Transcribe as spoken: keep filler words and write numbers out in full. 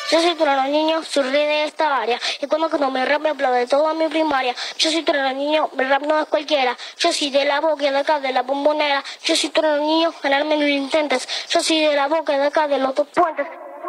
Yo soy tu niño, soy rey de esta área. Y cuando cuando me rap me aplaude toda mi primaria. Yo soy tu niño, mi rap no es cualquiera. Yo soy de la boca de acá, de la bombonera. Yo soy tu niño, ganarme no lo intentes. Yo soy de la boca de acá, de los dos puentes.